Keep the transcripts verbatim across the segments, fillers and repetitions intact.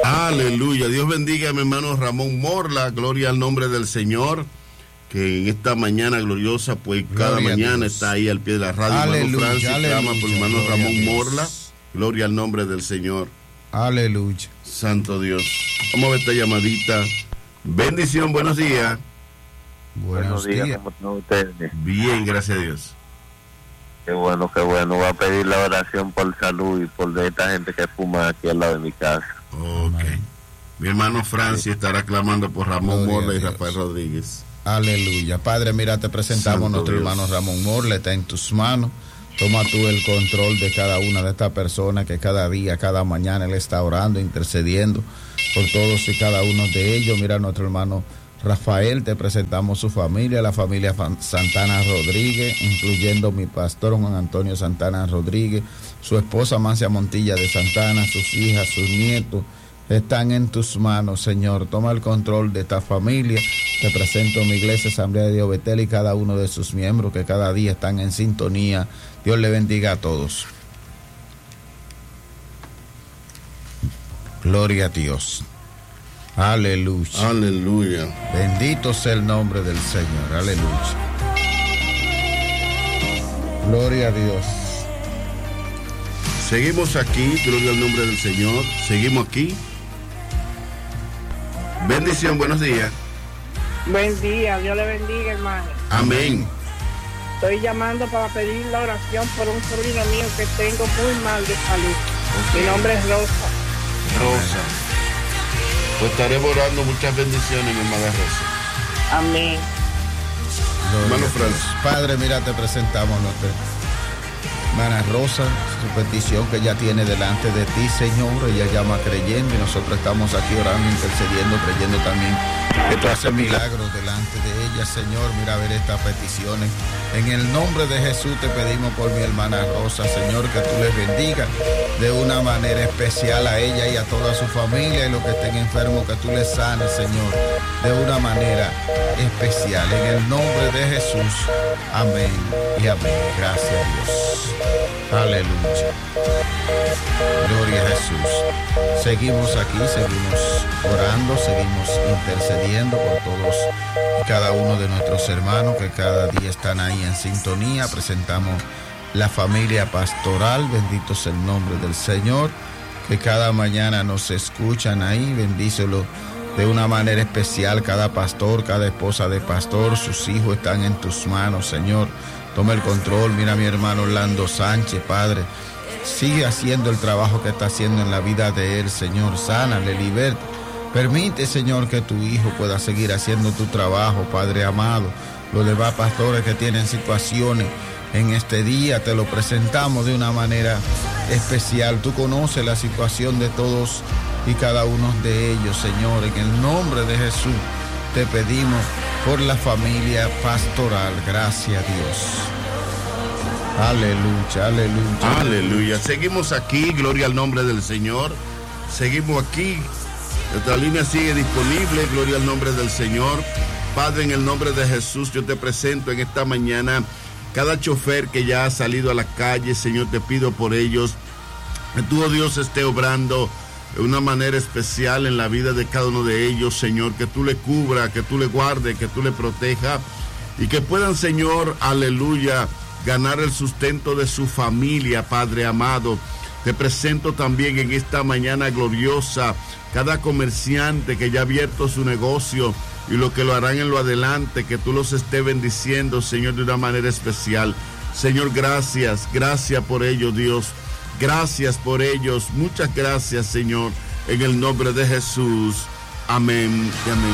Aleluya. Dios bendiga a mi hermano Ramón Morla. Gloria al nombre del Señor. Que en esta mañana gloriosa, pues gloria cada mañana está ahí al pie de la radio. Aleluya, hermano Francis aleluya, clama por el hermano Ramón Morla. Gloria al nombre del Señor. Aleluya. Santo Dios. Vamos a ver esta llamadita. Bendición, buenos días. Buenos, buenos días, días. ¿Cómo están ustedes? Bien, gracias a Dios. Qué bueno, qué bueno. Voy a pedir la oración por salud y por de esta gente que fuma aquí al lado de mi casa. Ok. Amén. Mi hermano Francis sí. estará clamando por Ramón Morla y Rafael Rodríguez. Aleluya. Padre, mira, te presentamos a nuestro Dios. hermano Ramón Morla, está en tus manos. Toma tú el control de cada una de estas personas que cada día, cada mañana él está orando, intercediendo por todos y cada uno de ellos. Mira a nuestro hermano Rafael, te presentamos su familia, la familia Santana Rodríguez, incluyendo mi pastor Juan Antonio Santana Rodríguez, su esposa Mancia Montilla de Santana, sus hijas, sus nietos, están en tus manos, Señor. Toma el control de esta familia. Te presento mi iglesia Asamblea de Dios Betel y cada uno de sus miembros que cada día están en sintonía. Dios le bendiga a todos. Gloria a Dios. Aleluya. Aleluya. Bendito sea el nombre del Señor. Aleluya. Gloria a Dios. Seguimos aquí, gloria al nombre del Señor. Seguimos aquí. Bendición, buenos días. Buen día, Dios le bendiga, hermano. Amén. Estoy llamando para pedir la oración por un sobrino mío que tengo muy mal de salud. Okay. Mi nombre es Rosa. Rosa. Pues estaremos orando muchas bendiciones, mi hermana Rosa. Amén. Hermano Francis. Padre, mira, te presentamos a nuestra hermana Rosa, su petición que ella tiene delante de ti, Señor. Ella llama creyendo y nosotros estamos aquí orando, intercediendo, creyendo también que tú haces milagros delante de ella, Señor. Mira a ver estas peticiones. En el nombre de Jesús te pedimos por mi hermana Rosa, Señor, que tú les bendigas de una manera especial a ella y a toda su familia, y los que estén enfermos, que tú les sanes, Señor, de una manera especial. En el nombre de Jesús. Amén y amén. Gracias a Dios. Aleluya. Gloria a Jesús. Seguimos aquí, seguimos orando, seguimos intercediendo por todos y cada uno de nuestros hermanos que cada día están ahí en sintonía. Presentamos la familia pastoral, bendito sea el nombre del Señor, que cada mañana nos escuchan ahí. Bendícelo de una manera especial cada pastor, cada esposa de pastor, sus hijos están en tus manos, Señor. Toma el control. Mira a mi hermano Orlando Sánchez, Padre. Sigue haciendo el trabajo que está haciendo en la vida de él, Señor. Sánale, liberta. Permite, Señor, que tu hijo pueda seguir haciendo tu trabajo, Padre amado. Los demás pastores que tienen situaciones en este día, te lo presentamos de una manera especial. Tú conoces la situación de todos y cada uno de ellos, Señor. En el nombre de Jesús te pedimos por la familia pastoral. Gracias a Dios. Aleluya, aleluya. Aleluya. Seguimos aquí, gloria al nombre del Señor. Seguimos aquí. Nuestra línea sigue disponible, gloria al nombre del Señor. Padre, en el nombre de Jesús, yo te presento en esta mañana cada chofer que ya ha salido a la calle. Señor, te pido por ellos que tú, oh Dios, esté obrando de una manera especial en la vida de cada uno de ellos, Señor, que tú le cubra, que tú le guarde, que tú le proteja y que puedan, Señor, aleluya, ganar el sustento de su familia, Padre amado. Te presento también en esta mañana gloriosa cada comerciante que ya ha abierto su negocio y lo que lo harán en lo adelante, que tú los estés bendiciendo, Señor, de una manera especial. Señor, gracias, gracias por ello, Dios. Gracias por ellos, muchas gracias, Señor, en el nombre de Jesús. Amén y amén.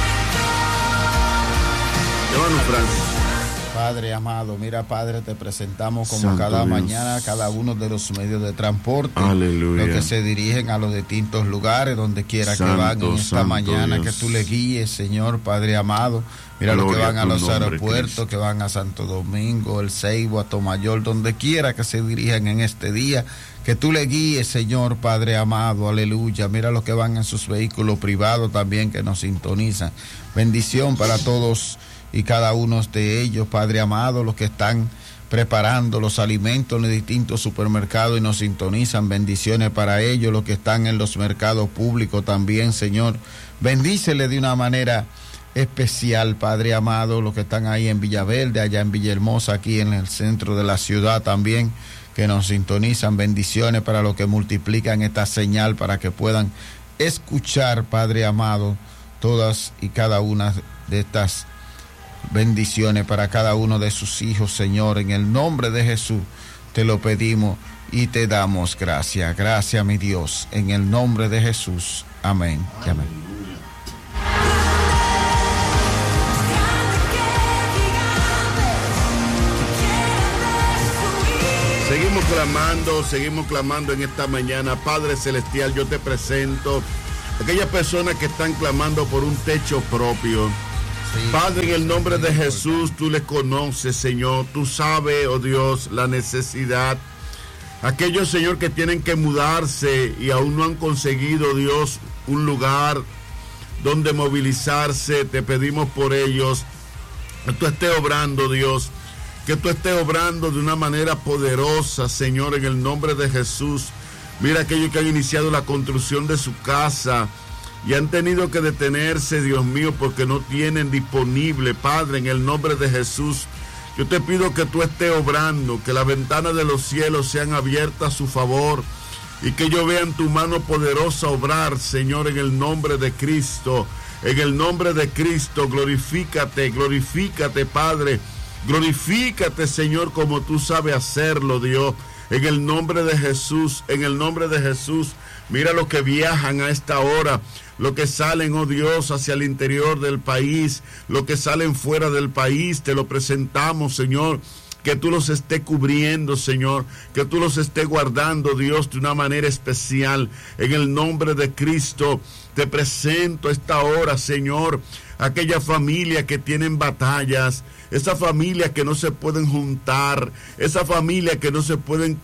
Hermano Francis. Padre amado, mira, Padre, te presentamos como Santo cada Dios. mañana cada uno de los medios de transporte, Aleluya. los que se dirigen a los distintos lugares, donde quiera Santo, que van en esta Santo mañana, Dios. que tú le guíes, Señor, Padre amado. Mira los que Gloria van a a tu los nombre, aeropuertos, Cristo. que van a Santo Domingo, El Ceibo, a Tomayor, donde quiera que se dirijan en este día, que tú le guíes, Señor, Padre amado, aleluya. Mira los que van en sus vehículos privados también, que nos sintonizan. Bendición para todos y cada uno de ellos, Padre amado, los que están preparando los alimentos en los distintos supermercados y nos sintonizan. Bendiciones para ellos, los que están en los mercados públicos también, Señor. Bendícele de una manera especial, Padre amado, los que están ahí en Villaverde, allá en Villahermosa, aquí en el centro de la ciudad también, que nos sintonizan. Bendiciones para los que multiplican esta señal para que puedan escuchar, Padre amado, todas y cada una de estas bendiciones para cada uno de sus hijos, Señor. En el nombre de Jesús te lo pedimos y te damos gracias. Gracias, mi Dios, en el nombre de Jesús. Amén. Amén. Amén. Seguimos clamando, seguimos clamando en esta mañana. Padre Celestial, yo te presento a aquellas personas que están clamando por un techo propio. Sí, Padre, en el nombre de Jesús, tú les conoces, Señor. Tú sabes, oh Dios, la necesidad. Aquellos, Señor, que tienen que mudarse y aún no han conseguido, Dios, un lugar donde movilizarse, te pedimos por ellos. Que tú estés obrando, Dios. Que tú estés obrando de una manera poderosa, Señor, en el nombre de Jesús. Mira aquellos que han iniciado la construcción de su casa y han tenido que detenerse, Dios mío, porque no tienen disponible, Padre, en el nombre de Jesús. Yo te pido que tú estés obrando, que las ventanas de los cielos sean abiertas a su favor y que ellos vean tu mano poderosa obrar, Señor, en el nombre de Cristo. En el nombre de Cristo, glorifícate, glorifícate, Padre. Glorifícate, Señor, como tú sabes hacerlo, Dios. En el nombre de Jesús, en el nombre de Jesús. Mira los que viajan a esta hora, los que salen, oh Dios, hacia el interior del país, los que salen fuera del país, te lo presentamos, Señor. Que tú los estés cubriendo, Señor, que tú los estés guardando, Dios, de una manera especial. En el nombre de Cristo, te presento esta hora, Señor, aquella familia que tienen batallas, esa familia que no se pueden juntar, esa familia que no se pueden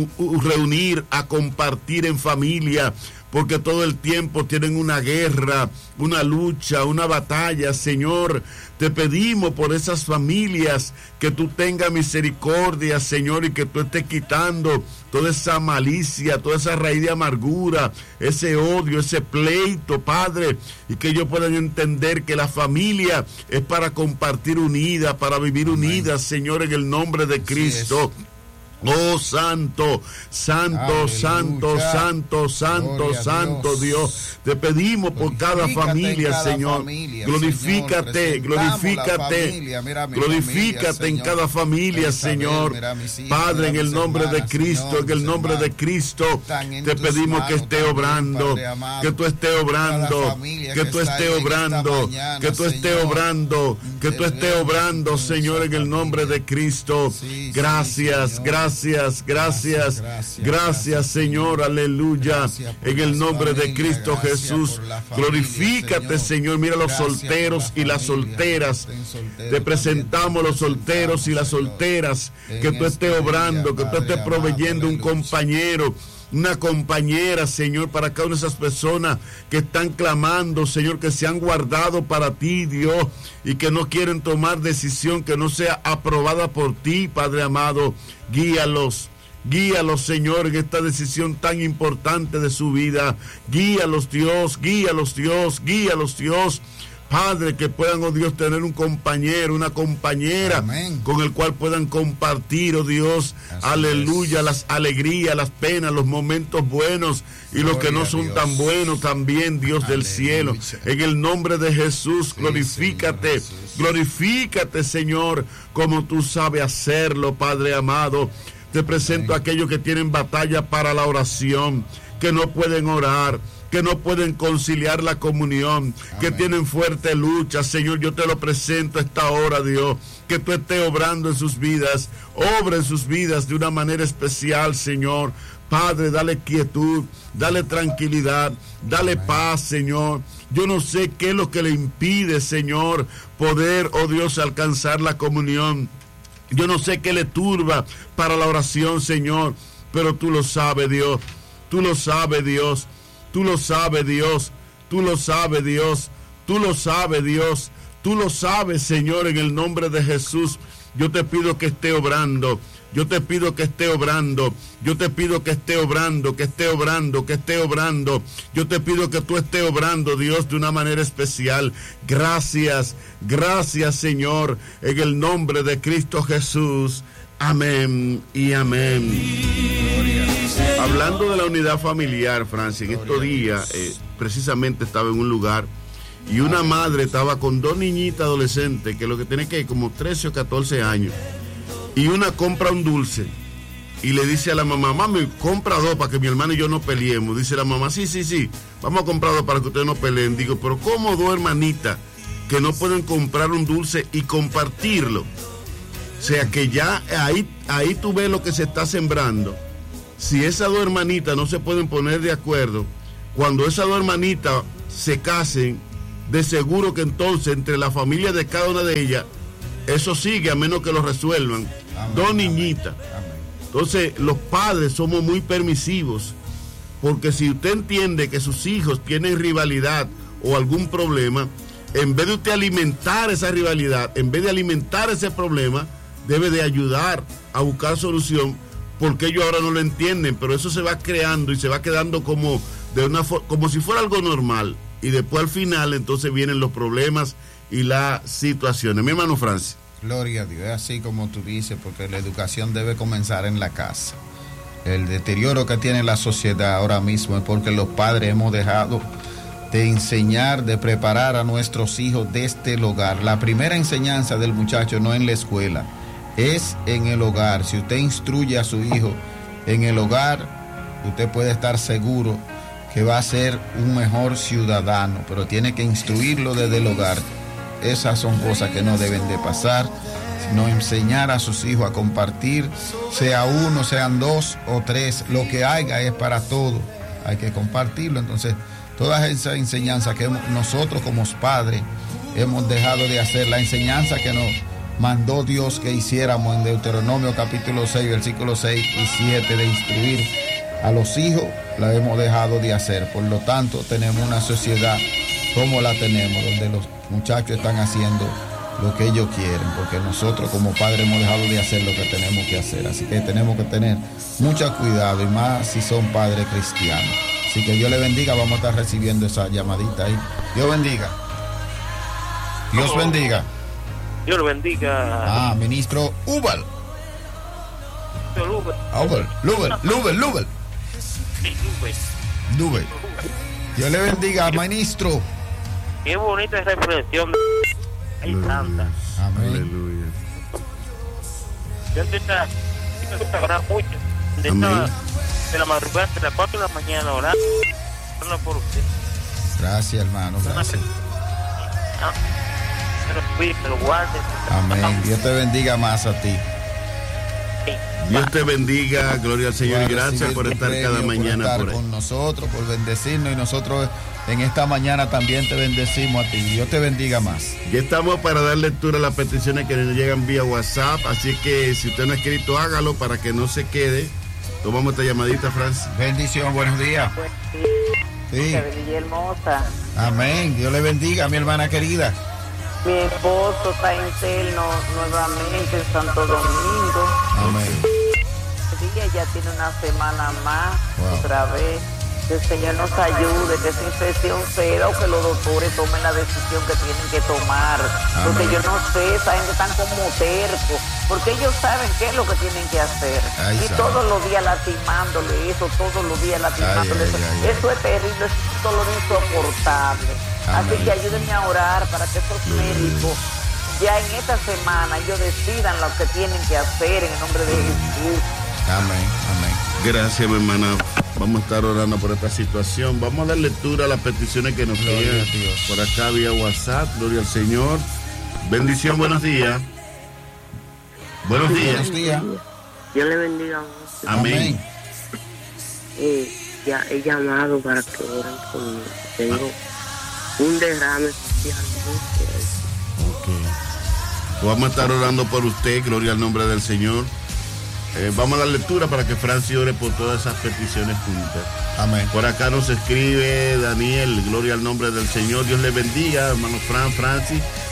reunir a compartir en familia, porque todo el tiempo tienen una guerra, una lucha, una batalla. Señor, te pedimos por esas familias que tú tengas misericordia, Señor, y que tú estés quitando toda esa malicia, toda esa raíz de amargura, ese odio, ese pleito, Padre, y que ellos puedan entender que la familia es para compartir unida, para vivir unida, Señor, en el nombre de Cristo. Oh, santo, santo, aleluya, santo, santo, santo, santo Dios. Dios. Te pedimos por cada familia, cada Señor. Familia, glorifícate, Señor, glorifícate, familia, mira glorifícate familia, en cada familia, Isabel, Señor. Hijas, Padre, en el nombre hermanas, de Cristo, Señor, en el nombre hermanos, de Cristo, te pedimos manos, que esté obrando, amado, que tú estés obrando, que tú estés obrando, mañana, que tú estés obrando, que tú estés obrando, Señor, en el nombre de Cristo. Sí, gracias, sí, gracias. Gracias, gracias, gracias, gracias, Señor, aleluya, en el nombre de Cristo Jesús. Glorifícate, Señor. Mira los solteros y las solteras. Te presentamos los solteros y las solteras. Que tú estés obrando, que tú estés proveyendo un compañero, una compañera, Señor, para cada una de esas personas que están clamando, Señor, que se han guardado para ti, Dios, y que no quieren tomar decisión que no sea aprobada por ti, Padre amado. Guíalos, guíalos, Señor, en esta decisión tan importante de su vida. Guíalos, Dios, guíalos, Dios, guíalos, Dios. Padre, que puedan, oh Dios, tener un compañero, una compañera, amén, con el cual puedan compartir, oh Dios, así aleluya, es, las alegrías, las penas, los momentos buenos y gloria los que no son tan buenos también, Dios aleluya del cielo. En el nombre de Jesús, sí, glorifícate, Señor, glorifícate, Señor, como tú sabes hacerlo, Padre amado. Te presento amén a aquellos que tienen batalla para la oración, que no pueden orar, que no pueden conciliar la comunión, amén, que tienen fuerte lucha. Señor, yo te lo presento a esta hora, Dios, que tú estés obrando en sus vidas, obra en sus vidas de una manera especial, Señor. Padre, dale quietud, dale tranquilidad, dale amén paz, Señor. Yo no sé qué es lo que le impide, Señor, poder, oh Dios, alcanzar la comunión. Yo no sé qué le turba para la oración, Señor, pero tú lo sabes, Dios. Tú lo sabes, Dios. Tú lo sabes, Dios, tú lo sabes, Dios, tú lo sabes, Dios, tú lo sabes, Señor, en el nombre de Jesús. yo te pido que esté obrando. Yo te pido que esté obrando, yo te pido que esté obrando, que esté obrando, que esté obrando. Yo te pido que tú estés obrando, Dios, de una manera especial. Gracias, gracias, Señor, en el nombre de Cristo Jesús. Amén y amén. Gloria. Hablando de la unidad familiar, Francia, en estos días, eh, precisamente estaba en un lugar y una madre estaba con dos niñitas adolescentes, que lo que tiene que como trece o catorce años. Y una compra un dulce y le dice a la mamá, mami, compra dos para que mi hermano y yo no peleemos. Dice la mamá, sí, sí, sí, vamos a comprar dos para que ustedes no peleen. Digo, pero ¿cómo dos hermanitas que no pueden comprar un dulce y compartirlo? O sea que ya ahí, ahí tú ves lo que se está sembrando. Si esas dos hermanitas no se pueden poner de acuerdo, cuando esas dos hermanitas se casen, de seguro que entonces entre la familia de cada una de ellas, eso sigue a menos que lo resuelvan. Amén, dos niñitas. Amén. Entonces los padres somos muy permisivos, porque si usted entiende que sus hijos tienen rivalidad o algún problema, en vez de usted alimentar esa rivalidad, en vez de alimentar ese problema, debe de ayudar a buscar solución, porque ellos ahora no lo entienden, pero eso se va creando y se va quedando como de una como si fuera algo normal, y después al final entonces vienen los problemas y las situaciones. Mi hermano Francis. Gloria a Dios, es así como tú dices, porque la educación debe comenzar en la casa. El deterioro que tiene la sociedad ahora mismo es porque los padres hemos dejado de enseñar, de preparar a nuestros hijos desde el hogar. La primera enseñanza del muchacho no en la escuela, es en el hogar. Si usted instruye a su hijo en el hogar, usted puede estar seguro que va a ser un mejor ciudadano, pero tiene que instruirlo desde el hogar. Esas son cosas que no deben de pasar, sino enseñar a sus hijos a compartir, sea uno, sean dos o tres, lo que haya es para todo, hay que compartirlo. Entonces, todas esas enseñanzas que hemos, nosotros como padres hemos dejado de hacer, la enseñanza que nos mandó Dios que hiciéramos en Deuteronomio capítulo seis, versículos seis y siete, de instruir a los hijos, la hemos dejado de hacer. Por lo tanto, tenemos una sociedad como la tenemos, donde los muchachos están haciendo lo que ellos quieren, porque nosotros como padres hemos dejado de hacer lo que tenemos que hacer. Así que tenemos que tener mucho cuidado, y más si son padres cristianos. Así que Dios le bendiga, vamos a estar recibiendo esa llamadita ahí. Dios bendiga. Dios oh, bendiga. Dios lo bendiga. Ah, ministro Ubal. Ubal, Lubel, Lubel, Lubel. Lubel. Dios le bendiga, ministro. Qué bonita reflexión. Hay tanta. Amén. Aleluya. Yo intento orar mucho. Intento de la madrugada, de las cuatro de la mañana, orar por usted. Gracias, hermano. Gracias. Que lo cuide, que lo guarde. Amén. Dios te bendiga más a ti. Dios te bendiga, gloria al Señor, y gracias por estar cada mañana por, estar por ahí. con nosotros, por bendecirnos, y nosotros en esta mañana también te bendecimos a ti. Dios te bendiga más. Ya estamos para dar lectura a las peticiones que nos llegan vía WhatsApp, así que si usted no ha escrito, hágalo para que no se quede. Tomamos esta llamadita, Francis. Bendición, buenos días. Sí. Hermosa. Amén, Dios le bendiga, mi hermana querida. Mi esposo está interno nuevamente en Santo Domingo. Amén. Ella ya tiene una semana más, wow. Otra vez. Que el Señor nos ayude, que esa infección ceda, o que los doctores tomen la decisión que tienen que tomar. Amén. Porque yo no sé, esa gente están como tercos, porque ellos saben qué es lo que tienen que hacer. Ay, y sabe. Todos los días lastimándole eso, todos los días lastimándole ay, eso. Ay, ay, eso ay. Es terrible, es un dolor insoportable. Amén. Así que ayúdenme a orar para que esos médicos ya en esta semana ellos decidan lo que tienen que hacer en el nombre de Jesús. Amén, amén. Gracias, mi hermana. Vamos a estar orando por esta situación. Vamos a dar lectura a las peticiones que nos llegan por acá vía WhatsApp. Gloria al Señor. Bendición, buenos días. Buenos días. Buenos días. Dios le bendiga. Amén. Amén. Eh, ya he llamado para que oren conmigo. Tengo un derrame especial. Ok. Vamos a estar orando por usted. Gloria al nombre del Señor. Eh, vamos a dar lectura para que Francis ore por todas esas peticiones juntas. Amén. Por acá nos escribe Daniel, gloria al nombre del Señor. Dios le bendiga, hermano Fran, Francis.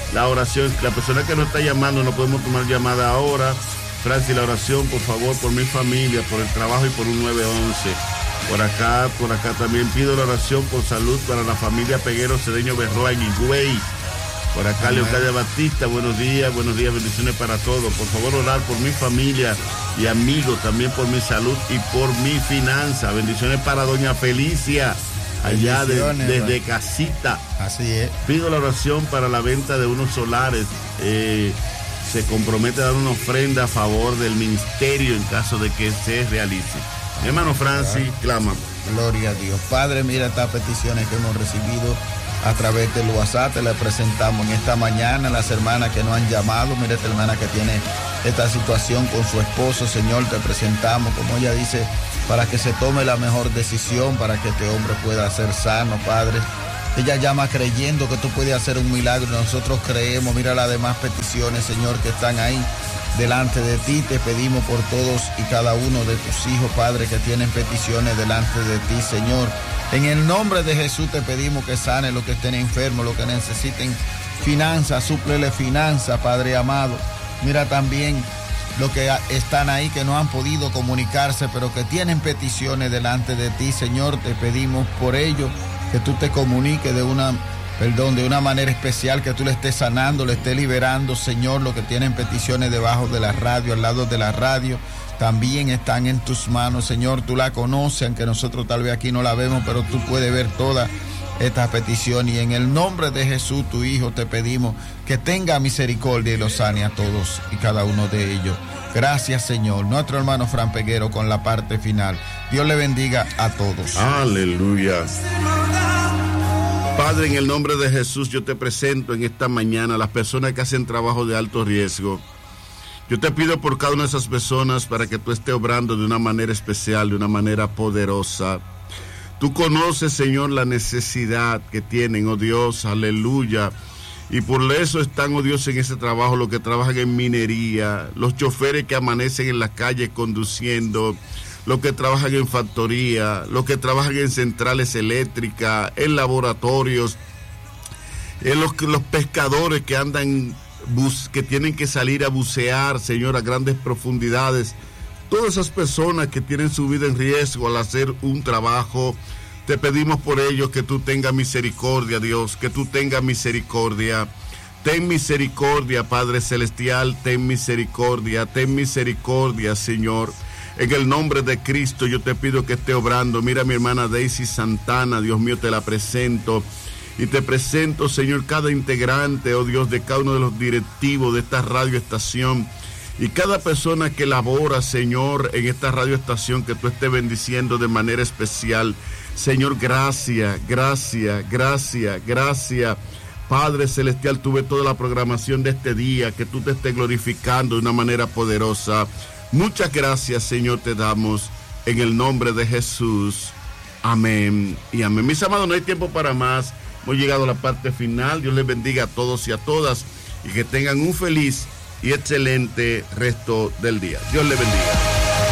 la oración, la persona que nos está llamando, no podemos tomar llamada ahora. Francis, la oración, por favor, por mi familia, por el trabajo y por un nueve once. Por acá, por acá también pido la oración por salud para la familia Peguero Cedeño Berroa en Higüey. Por acá, Leocadia Batista, buenos días, buenos días, bendiciones para todos. Por favor, orar por mi familia y amigos, también por mi salud y por mi finanza. Bendiciones para doña Felicia, allá de, desde casita. Así es. Pido la oración para la venta de unos solares. Eh, se compromete a dar una ofrenda a favor del ministerio en caso de que se realice. Mi hermano Francis, clama. Gloria a Dios. Padre, mira estas peticiones que hemos recibido a través del WhatsApp, te las presentamos en esta mañana, las hermanas que nos han llamado. Mira esta hermana que tiene esta situación con su esposo, Señor, te presentamos, como ella dice, para que se tome la mejor decisión, para que este hombre pueda ser sano, Padre. Ella llama creyendo que tú puedes hacer un milagro, nosotros creemos. Mira las demás peticiones, Señor, que están ahí delante de ti. Te pedimos por todos y cada uno de tus hijos, Padre, que tienen peticiones delante de ti, Señor. En el nombre de Jesús te pedimos que sane los que estén enfermos, los que necesiten finanzas, súplele finanzas, Padre amado. Mira también los que están ahí que no han podido comunicarse, pero que tienen peticiones delante de ti, Señor. Te pedimos por ello que tú te comuniques de una, perdón, de una manera especial, que tú le estés sanando, le estés liberando, Señor. Los que tienen peticiones debajo de la radio, al lado de la radio, también están en tus manos, Señor. Tú la conoces, aunque nosotros tal vez aquí no la vemos, pero tú puedes ver todas estas peticiones. Y en el nombre de Jesús, tu Hijo, te pedimos que tenga misericordia y los sane a todos y cada uno de ellos. Gracias, Señor. Nuestro hermano Fran Peguero con la parte final. Dios le bendiga a todos. Aleluya. Padre, en el nombre de Jesús, yo te presento en esta mañana a las personas que hacen trabajo de alto riesgo. Yo te pido por cada una de esas personas para que tú estés obrando de una manera especial, de una manera poderosa. Tú conoces, Señor, la necesidad que tienen, oh Dios, aleluya. Y por eso están, oh Dios, en ese trabajo, los que trabajan en minería, los choferes que amanecen en la calle conduciendo, los que trabajan en factoría, los que trabajan en centrales eléctricas, en laboratorios, en los, los pescadores que andan, bus, que tienen que salir a bucear, Señor, a grandes profundidades. Todas esas personas que tienen su vida en riesgo al hacer un trabajo, te pedimos por ellos que tú tengas misericordia, Dios, que tú tengas misericordia. Ten misericordia, Padre Celestial, ten misericordia, ten misericordia, Señor. En el nombre de Cristo yo te pido que esté obrando. Mira a mi hermana Daisy Santana, Dios mío, te la presento. Y te presento, Señor, cada integrante, oh Dios, de cada uno de los directivos de esta radioestación. Y cada persona que labora, Señor, en esta radioestación, que tú estés bendiciendo de manera especial. Señor, gracias, gracias, gracias, gracias. Padre Celestial, tú ves toda la programación de este día, que tú te estés glorificando de una manera poderosa. Muchas gracias, Señor, te damos en el nombre de Jesús. Amén y amén. Mis amados, no hay tiempo para más. Hemos llegado a la parte final. Dios les bendiga a todos y a todas y que tengan un feliz y excelente resto del día. Dios les bendiga.